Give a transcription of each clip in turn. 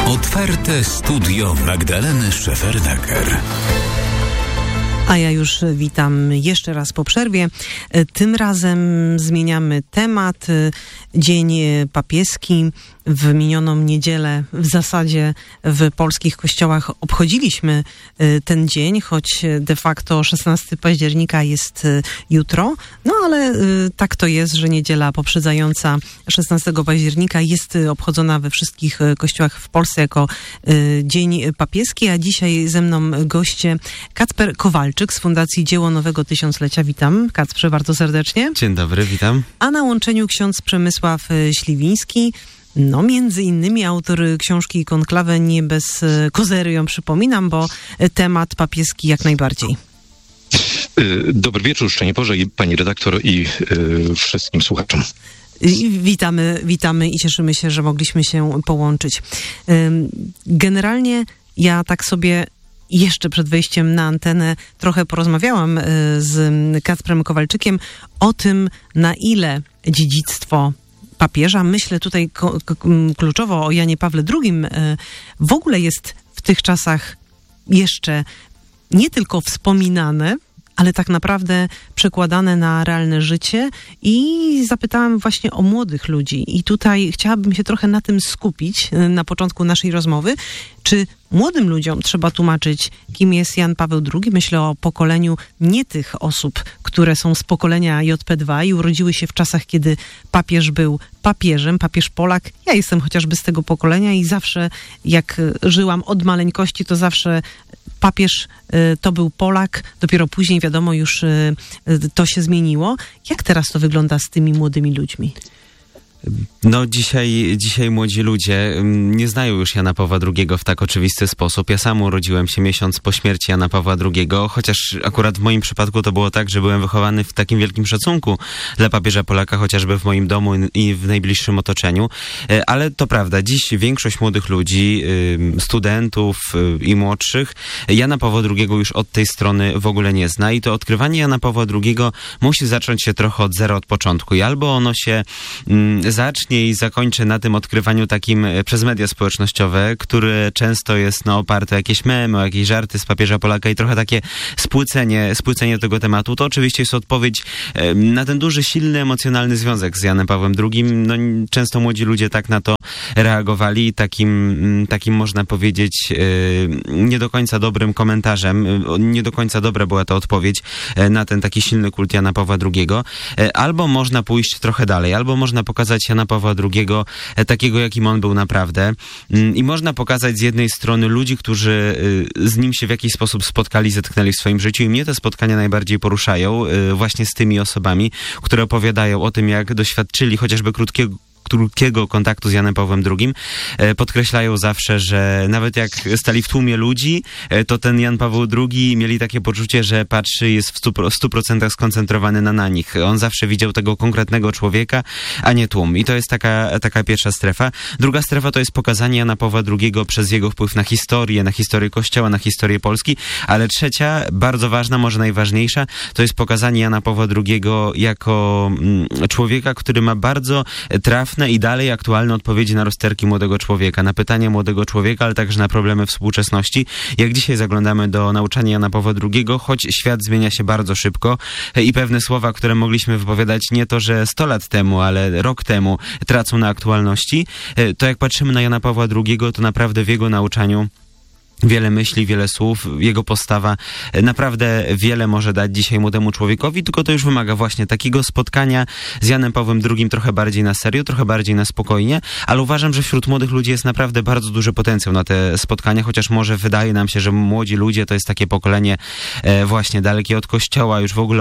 Otwarte studio Magdaleny Szefernaker. A ja już witam jeszcze raz po przerwie. Tym razem zmieniamy temat. Dzień papieski. W minioną niedzielę w zasadzie w polskich kościołach obchodziliśmy ten dzień, choć de facto 16 października jest jutro. No ale tak to jest, że niedziela poprzedzająca 16 października jest obchodzona we wszystkich kościołach w Polsce jako Dzień Papieski, a dzisiaj ze mną goście Kacper Kowalczyk z Fundacji Dzieło Nowego Tysiąclecia. Witam, Kacprze, bardzo serdecznie. Dzień dobry, witam. A na łączeniu ksiądz Przemysław Śliwiński, no między innymi autor książki Konklawę, nie bez kozery ją przypominam, bo temat papieski jak najbardziej. Dobry wieczór, szczęść Boże, i pani redaktor, i wszystkim słuchaczom. Witamy i cieszymy się, że mogliśmy się połączyć. Generalnie ja tak sobie jeszcze przed wejściem na antenę trochę porozmawiałam z Kacprem Kowalczykiem o tym, na ile dziedzictwo papieża, myślę tutaj kluczowo o Janie Pawle II, w ogóle jest w tych czasach jeszcze nie tylko wspominane, ale tak naprawdę przekładane na realne życie, i zapytałam właśnie o młodych ludzi i tutaj chciałabym się trochę na tym skupić na początku naszej rozmowy. Czy młodym ludziom trzeba tłumaczyć, kim jest Jan Paweł II? Myślę o pokoleniu nie tych osób, które są z pokolenia JP2 i urodziły się w czasach, kiedy papież był papieżem, papież Polak. Ja jestem chociażby z tego pokolenia i zawsze, jak żyłam od maleńkości, to zawsze papież to był Polak, dopiero później wiadomo już to się zmieniło. Jak teraz to wygląda z tymi młodymi ludźmi? No dzisiaj młodzi ludzie nie znają już Jana Pawła II w tak oczywisty sposób. Ja sam urodziłem się miesiąc po śmierci Jana Pawła II, chociaż akurat w moim przypadku to było tak, że byłem wychowany w takim wielkim szacunku dla papieża Polaka, chociażby w moim domu i w najbliższym otoczeniu. Ale to prawda, dziś większość młodych ludzi, studentów i młodszych, Jana Pawła II już od tej strony w ogóle nie zna i to odkrywanie Jana Pawła II musi zacząć się trochę od zera, od początku. I albo ono się zacznie i zakończy na tym odkrywaniu takim przez media społecznościowe, które często jest oparte o jakieś memy, o jakieś żarty z papieża Polaka i trochę takie spłycenie tego tematu. To oczywiście jest odpowiedź na ten duży, silny, emocjonalny związek z Janem Pawłem II. No, często młodzi ludzie tak na to reagowali takim można powiedzieć nie do końca dobrym komentarzem. Nie do końca dobra była to odpowiedź na ten taki silny kult Jana Pawła II. Albo można pójść trochę dalej, albo można pokazać Jana Pawła II takiego, jakim on był naprawdę. I można pokazać z jednej strony ludzi, którzy z nim się w jakiś sposób spotkali, zetknęli w swoim życiu, i mnie te spotkania najbardziej poruszają właśnie z tymi osobami, które opowiadają o tym, jak doświadczyli chociażby krótkiego kontaktu z Janem Pawłem II, podkreślają zawsze, że nawet jak stali w tłumie ludzi, to ten Jan Paweł II mieli takie poczucie, że patrzy, jest w 100% skoncentrowany na nich. On zawsze widział tego konkretnego człowieka, a nie tłum. I to jest taka pierwsza strefa. Druga strefa to jest pokazanie Jana Pawła II przez jego wpływ na historię Kościoła, na historię Polski, ale trzecia, bardzo ważna, może najważniejsza, to jest pokazanie Jana Pawła II jako człowieka, który ma bardzo trafne i dalej aktualne odpowiedzi na rozterki młodego człowieka, na pytania młodego człowieka, ale także na problemy współczesności. Jak dzisiaj zaglądamy do nauczania Jana Pawła II, choć świat zmienia się bardzo szybko i pewne słowa, które mogliśmy wypowiadać nie to, że 100 lat temu, ale rok temu, tracą na aktualności, to jak patrzymy na Jana Pawła II, to naprawdę w jego nauczaniu wiele myśli, wiele słów, jego postawa naprawdę wiele może dać dzisiaj młodemu człowiekowi, tylko to już wymaga właśnie takiego spotkania z Janem Pawłem II trochę bardziej na serio, trochę bardziej na spokojnie, ale uważam, że wśród młodych ludzi jest naprawdę bardzo duży potencjał na te spotkania, chociaż może wydaje nam się, że młodzi ludzie to jest takie pokolenie właśnie dalekie od Kościoła, już w ogóle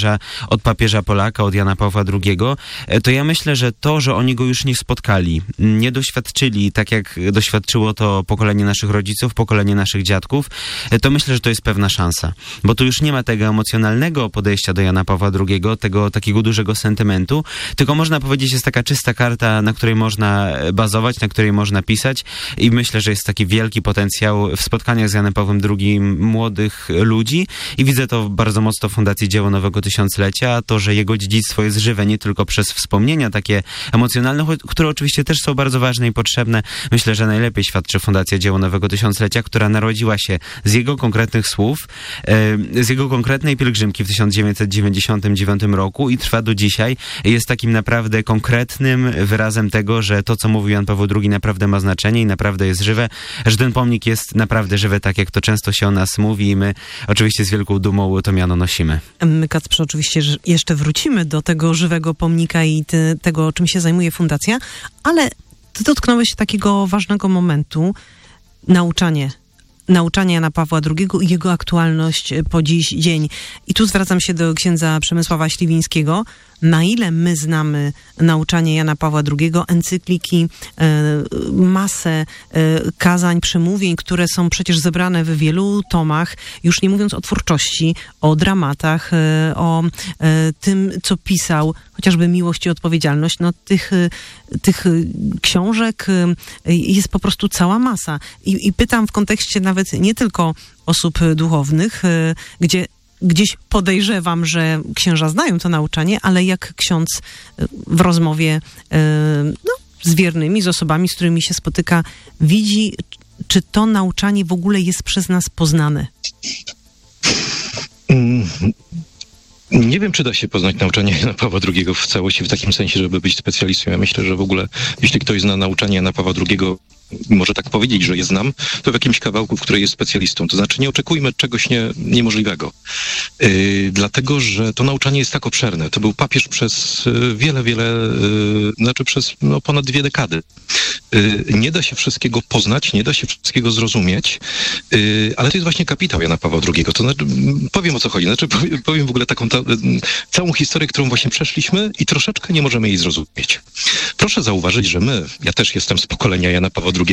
od papieża Polaka, od Jana Pawła II, to ja myślę, że to, że oni go już nie spotkali, nie doświadczyli, tak jak doświadczyło to pokolenie naszych rodziców, pokolenie pokolenie naszych dziadków, to myślę, że to jest pewna szansa. Bo tu już nie ma tego emocjonalnego podejścia do Jana Pawła II, tego takiego dużego sentymentu, tylko można powiedzieć, jest taka czysta karta, na której można bazować, na której można pisać i myślę, że jest taki wielki potencjał w spotkaniach z Janem Pawłem II młodych ludzi i widzę to bardzo mocno w Fundacji Dzieło Nowego Tysiąclecia, to, że jego dziedzictwo jest żywe nie tylko przez wspomnienia takie emocjonalne, które oczywiście też są bardzo ważne i potrzebne. Myślę, że najlepiej świadczy Fundacja Dzieło Nowego Tysiąclecia, która narodziła się z jego konkretnych słów, z jego konkretnej pielgrzymki w 1999 roku i trwa do dzisiaj. Jest takim naprawdę konkretnym wyrazem tego, że to, co mówił Jan Paweł II, naprawdę ma znaczenie i naprawdę jest żywe, że ten pomnik jest naprawdę żywy, tak jak to często się o nas mówi i my oczywiście z wielką dumą to miano nosimy. My, Kacprze, oczywiście jeszcze wrócimy do tego żywego pomnika i tego, czym się zajmuje fundacja, ale ty dotknąłeś takiego ważnego momentu, nauczanie Jana Pawła II i jego aktualność po dziś dzień. I tu zwracam się do księdza Przemysława Śliwińskiego. Na ile my znamy nauczanie Jana Pawła II, encykliki, masę kazań, przemówień, które są przecież zebrane w wielu tomach, już nie mówiąc o twórczości, o dramatach, o tym, co pisał, chociażby Miłość i Odpowiedzialność. No, tych książek jest po prostu cała masa. I pytam w kontekście nawet nie tylko osób duchownych, gdzie gdzieś podejrzewam, że księża znają to nauczanie, ale jak ksiądz w rozmowie z wiernymi, z osobami, z którymi się spotyka, widzi, czy to nauczanie w ogóle jest przez nas poznane? Nie wiem, czy da się poznać nauczanie Jana Pawła II w całości, w takim sensie, żeby być specjalistą. Ja myślę, że w ogóle, jeśli ktoś zna nauczanie Jana Pawła II, może tak powiedzieć, że je znam, to w jakimś kawałku, w której jest specjalistą. To znaczy nie oczekujmy czegoś niemożliwego. Dlatego, że to nauczanie jest tak obszerne. To był papież przez przez ponad 2 dekady. Nie da się wszystkiego poznać, nie da się wszystkiego zrozumieć, ale to jest właśnie kapitał Jana Pawła II. To znaczy, powiem o co chodzi. Znaczy, powiem w ogóle taką całą historię, którą właśnie przeszliśmy i troszeczkę nie możemy jej zrozumieć. Proszę zauważyć, że ja też jestem z pokolenia Jana Pawła II,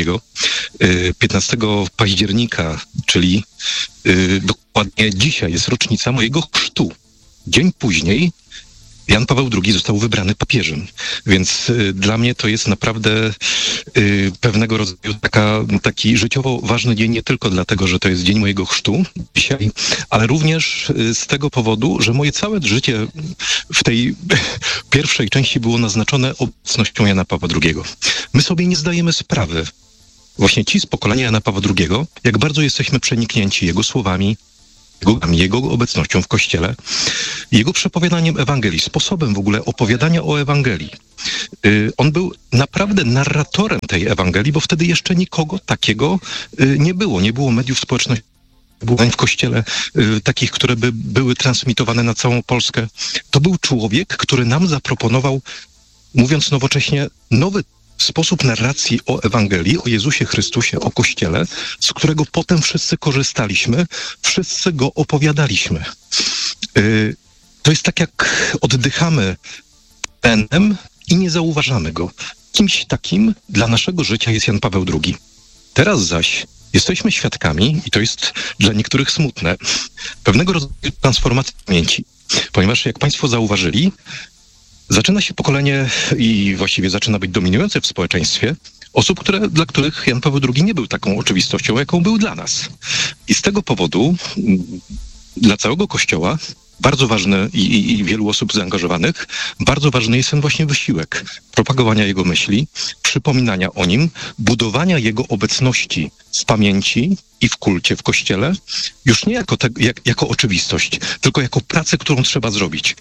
15 października, czyli dokładnie dzisiaj jest rocznica mojego chrztu. Dzień później Jan Paweł II został wybrany papieżem, więc dla mnie to jest naprawdę pewnego rodzaju taki życiowo ważny dzień, nie tylko dlatego, że to jest dzień mojego chrztu dzisiaj, ale również z tego powodu, że moje całe życie w tej pierwszej części było naznaczone obecnością Jana Pawła II. My sobie nie zdajemy sprawy, właśnie ci z pokolenia Jana Pawła II, jak bardzo jesteśmy przeniknięci jego słowami, jego obecnością w Kościele, jego przepowiadaniem Ewangelii, sposobem w ogóle opowiadania o Ewangelii. On był naprawdę narratorem tej Ewangelii, bo wtedy jeszcze nikogo takiego nie było. Nie było mediów społecznościowych w Kościele, takich, które by były transmitowane na całą Polskę. To był człowiek, który nam zaproponował, mówiąc nowocześnie, nowy sposób narracji o Ewangelii, o Jezusie Chrystusie, o Kościele, z którego potem wszyscy korzystaliśmy, wszyscy go opowiadaliśmy. To jest tak, jak oddychamy tlenem i nie zauważamy go. Kimś takim dla naszego życia jest Jan Paweł II. Teraz zaś jesteśmy świadkami, i to jest dla niektórych smutne, pewnego rodzaju transformacji pamięci. Ponieważ, jak państwo zauważyli, zaczyna się pokolenie i właściwie zaczyna być dominujące w społeczeństwie osób, dla których Jan Paweł II nie był taką oczywistością, jaką był dla nas. I z tego powodu dla całego Kościoła bardzo ważny i wielu osób zaangażowanych, bardzo ważny jest ten właśnie wysiłek propagowania jego myśli, przypominania o nim, budowania jego obecności w pamięci i w kulcie w Kościele, już nie jako oczywistość, tylko jako pracę, którą trzeba zrobić.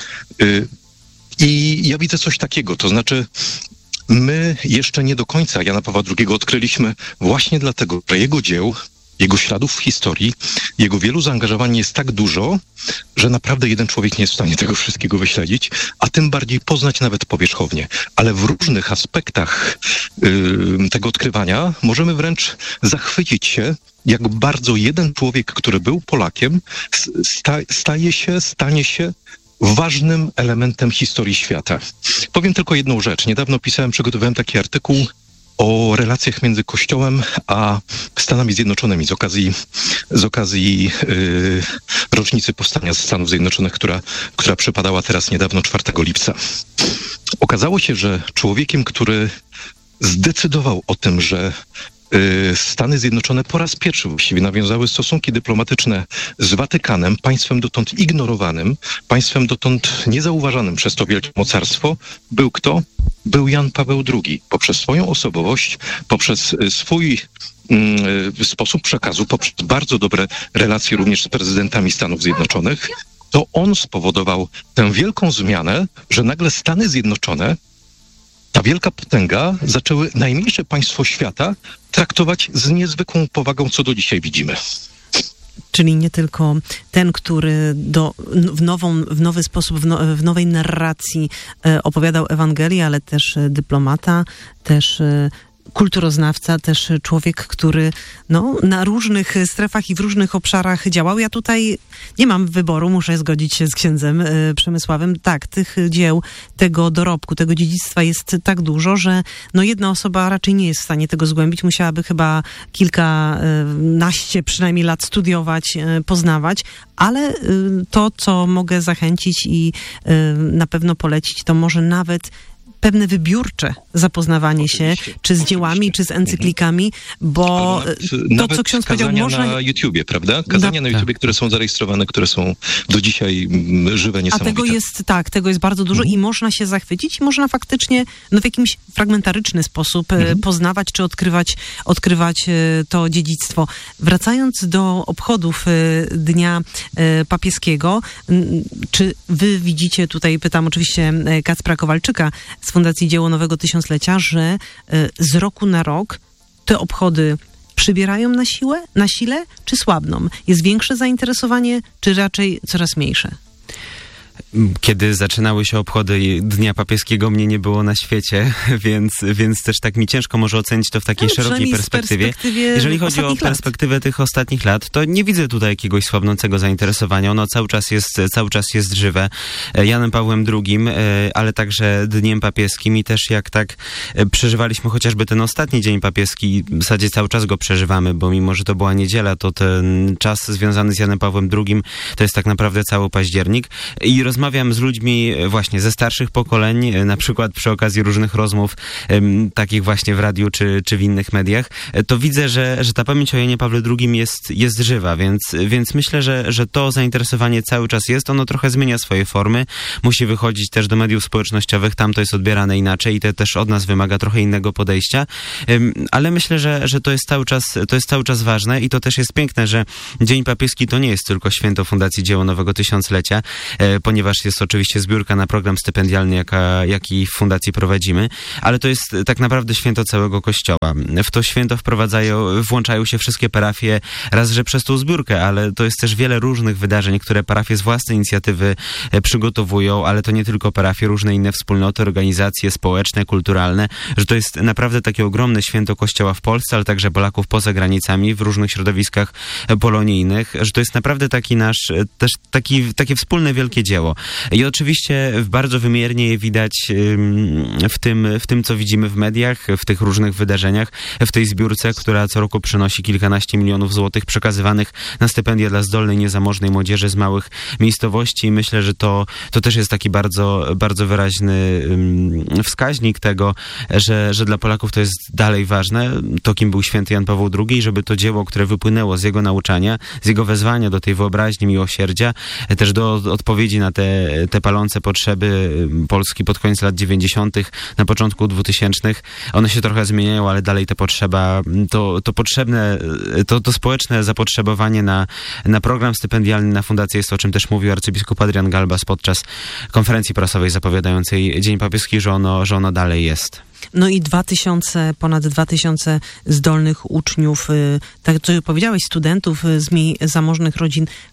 I ja widzę coś takiego, to znaczy my jeszcze nie do końca Jana Pawła II odkryliśmy właśnie dlatego, że jego dzieł, jego śladów w historii, jego wielu zaangażowań jest tak dużo, że naprawdę jeden człowiek nie jest w stanie tego wszystkiego wyśledzić, a tym bardziej poznać nawet powierzchownie. Ale w różnych aspektach tego odkrywania możemy wręcz zachwycić się, jak bardzo jeden człowiek, który był Polakiem, stanie się ważnym elementem historii świata. Powiem tylko jedną rzecz. Niedawno przygotowałem taki artykuł o relacjach między Kościołem a Stanami Zjednoczonymi z okazji rocznicy powstania Stanów Zjednoczonych, która przypadała teraz niedawno 4 lipca. Okazało się, że człowiekiem, który zdecydował o tym, że Stany Zjednoczone po raz pierwszy właściwie nawiązały stosunki dyplomatyczne z Watykanem, państwem dotąd ignorowanym, państwem dotąd niezauważanym przez to wielkie mocarstwo, był kto? Był Jan Paweł II. Poprzez swoją osobowość, poprzez swój sposób przekazu, poprzez bardzo dobre relacje również z prezydentami Stanów Zjednoczonych, to on spowodował tę wielką zmianę, że nagle Stany Zjednoczone, ta wielka potęga, zaczęły najmniejsze państwo świata traktować z niezwykłą powagą, co do dzisiaj widzimy. Czyli nie tylko ten, który w nowy sposób, w nowej narracji opowiadał Ewangelię, ale też dyplomata, też kulturoznawca, też człowiek, który na różnych strefach i w różnych obszarach działał. Ja tutaj nie mam wyboru, muszę zgodzić się z księdzem Przemysławem. Tak, tych dzieł, tego dorobku, tego dziedzictwa jest tak dużo, że jedna osoba raczej nie jest w stanie tego zgłębić. Musiałaby chyba kilkanaście przynajmniej lat studiować, poznawać, ale to, co mogę zachęcić i na pewno polecić, to może nawet pewne wybiórcze zapoznawanie się, czy z dziełami, czy z encyklikami, bo nawet co ksiądz powiedział, można... na YouTubie, prawda? Kazania na YouTubie, które są zarejestrowane, które są do dzisiaj żywe, niesamowite. A tego jest bardzo dużo i można się zachwycić i można faktycznie w jakimś fragmentaryczny sposób poznawać, czy odkrywać to dziedzictwo. Wracając do obchodów Dnia Papieskiego, czy wy widzicie, tutaj pytam oczywiście Kacpra Kowalczyka z Fundacji Dzieło Nowego Tysiąclecia, że z roku na rok te obchody przybierają na sile, czy słabną? Jest większe zainteresowanie, czy raczej coraz mniejsze? Kiedy zaczynały się obchody Dnia Papieskiego, mnie nie było na świecie, więc też tak mi ciężko może ocenić to w takiej szerokiej perspektywie. Jeżeli chodzi o perspektywę tych ostatnich lat, to nie widzę tutaj jakiegoś słabnącego zainteresowania. Ono cały czas jest żywe. Janem Pawłem II, ale także Dniem Papieskim i też jak tak przeżywaliśmy chociażby ten ostatni Dzień Papieski, w zasadzie cały czas go przeżywamy, bo mimo, że to była niedziela, to ten czas związany z Janem Pawłem II to jest tak naprawdę cały październik. I rozmawiam z ludźmi właśnie ze starszych pokoleń, na przykład przy okazji różnych rozmów, takich właśnie w radiu czy w innych mediach, to widzę, że ta pamięć o Janie Pawle II jest żywa, więc myślę, że to zainteresowanie cały czas jest. Ono trochę zmienia swoje formy, musi wychodzić też do mediów społecznościowych, tam to jest odbierane inaczej i to też od nas wymaga trochę innego podejścia, ale myślę, że to jest cały czas ważne i to też jest piękne, że Dzień Papieski to nie jest tylko święto Fundacji Dzieło Nowego Tysiąclecia, ponieważ jest oczywiście zbiórka na program stypendialny, jaki w fundacji prowadzimy, ale to jest tak naprawdę święto całego Kościoła. W to święto włączają się wszystkie parafie, raz, że przez tą zbiórkę, ale to jest też wiele różnych wydarzeń, które parafie z własnej inicjatywy przygotowują, ale to nie tylko parafie, różne inne wspólnoty, organizacje społeczne, kulturalne, że to jest naprawdę takie ogromne święto Kościoła w Polsce, ale także Polaków poza granicami, w różnych środowiskach polonijnych, że to jest naprawdę takie wspólne wielkie dzieło. I oczywiście bardzo wymiernie je widać w tym, co widzimy w mediach, w tych różnych wydarzeniach, w tej zbiórce, która co roku przynosi kilkanaście milionów złotych przekazywanych na stypendia dla zdolnej, niezamożnej młodzieży z małych miejscowości. I myślę, że to też jest taki bardzo, bardzo wyraźny wskaźnik tego, że dla Polaków to jest dalej ważne, to kim był święty Jan Paweł II, żeby to dzieło, które wypłynęło z jego nauczania, z jego wezwania do tej wyobraźni, miłosierdzia, też do odpowiedzi na te palące potrzeby Polski pod koniec lat 90., na początku 2000. One się trochę zmieniają, ale dalej ta potrzeba, to społeczne zapotrzebowanie na program stypendialny, na fundację jest to, o czym też mówił arcybiskup Adrian Galbas podczas konferencji prasowej zapowiadającej Dzień Papieski, że ono dalej jest. I ponad 2000 zdolnych uczniów, tak jak powiedziałeś, studentów z mniej zamożnych rodzin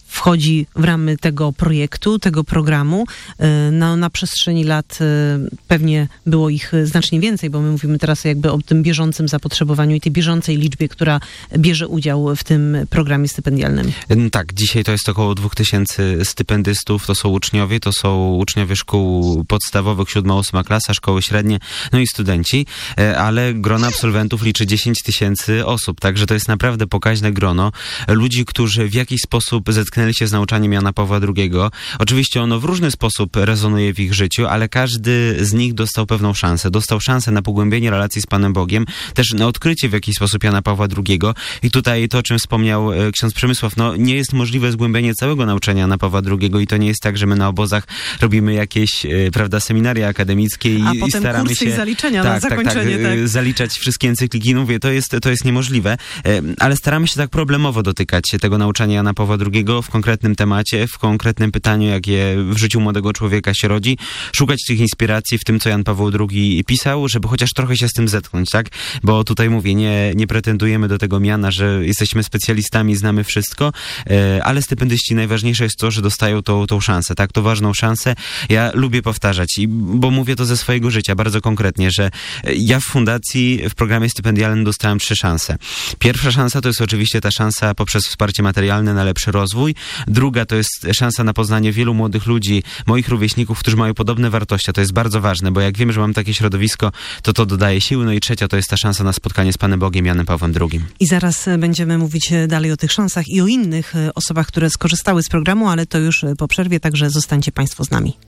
wchodzi w ramy tego projektu, tego programu. Na przestrzeni lat pewnie było ich znacznie więcej, bo my mówimy teraz jakby o tym bieżącym zapotrzebowaniu i tej bieżącej liczbie, która bierze udział w tym programie stypendialnym. Tak, dzisiaj to jest około 2000 stypendystów, to są uczniowie szkół podstawowych, 7-8 klasa, szkoły średnie, no i studenci, ale grono absolwentów liczy 10 000 osób, także to jest naprawdę pokaźne grono ludzi, którzy w jakiś sposób zetknęli się z nauczaniem Jana Pawła II. Oczywiście ono w różny sposób rezonuje w ich życiu, ale każdy z nich dostał pewną szansę. Dostał szansę na pogłębienie relacji z Panem Bogiem, też na odkrycie w jakiś sposób Jana Pawła II. I tutaj to, o czym wspomniał ksiądz Przemysław, no nie jest możliwe zgłębienie całego nauczania Jana Pawła II i to nie jest tak, że my na obozach robimy jakieś, seminaria akademickie i staramy się... i zaliczenia na zakończenie. Zaliczać wszystkie encykliki. No mówię, to jest niemożliwe, ale staramy się tak problemowo dotykać tego nauczania Jana Pawła II w konkretnym temacie, w konkretnym pytaniu, jakie w życiu młodego człowieka się rodzi, szukać tych inspiracji w tym, co Jan Paweł II pisał, żeby chociaż trochę się z tym zetknąć, tak? Bo tutaj mówię, nie pretendujemy do tego miana, że jesteśmy specjalistami, znamy wszystko, ale stypendyści najważniejsze jest to, że dostają tą szansę, tak? To ważną szansę. Ja lubię powtarzać, bo mówię to ze swojego życia bardzo konkretnie, że ja w fundacji, w programie stypendialnym dostałem 3 szanse. Pierwsza szansa to jest oczywiście ta szansa poprzez wsparcie materialne na lepszy rozwój. Druga to jest szansa na poznanie wielu młodych ludzi, moich rówieśników, którzy mają podobne wartości. To jest bardzo ważne, bo jak wiem, że mam takie środowisko, to dodaje siły. No i trzecia to jest ta szansa na spotkanie z Panem Bogiem, Janem Pawłem II. I zaraz będziemy mówić dalej o tych szansach i o innych osobach, które skorzystały z programu, ale to już po przerwie, także zostańcie Państwo z nami.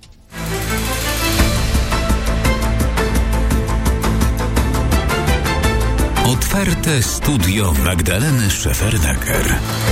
Otwarte studio Magdaleny Szefernaker.